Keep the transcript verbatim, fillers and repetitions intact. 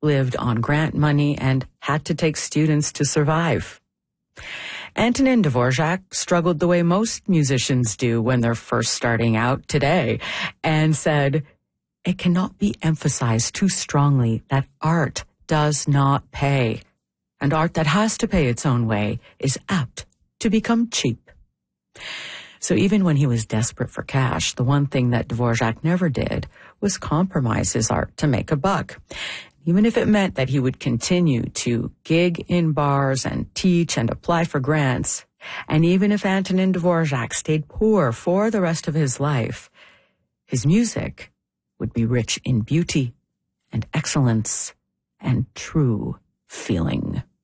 lived on grant money, and had to take students to survive. Antonin Dvorak struggled the way most musicians do when they're first starting out today, and said, "It cannot be emphasized too strongly that art does not pay, and art that has to pay its own way is apt to become cheap." So even when he was desperate for cash, the one thing that Dvorak never did was compromise his art to make a buck, even if it meant that he would continue to gig in bars and teach and apply for grants. And even if Antonin Dvorak stayed poor for the rest of his life, his music would be rich in beauty and excellence and true feeling.